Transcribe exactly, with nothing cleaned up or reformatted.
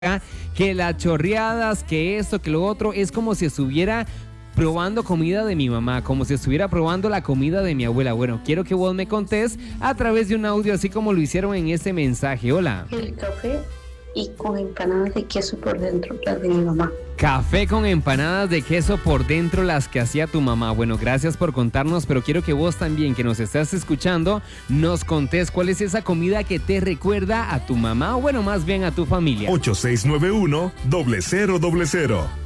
que las chorreadas, que esto, que lo otro, es como si estuviera probando comida de mi mamá, como si estuviera probando la comida de mi abuela. Bueno, quiero que vos me contés a través de un audio, así como lo hicieron en este mensaje. Hola. El café y con empanadas de queso por dentro, las de mi mamá. Café con empanadas de queso por dentro, las que hacía tu mamá. Bueno, gracias por contarnos, pero quiero que vos también, que nos estás escuchando, nos contés cuál es esa comida que te recuerda a tu mamá, o bueno, más bien a tu familia. ocho seis nueve uno, cero cero cero cero.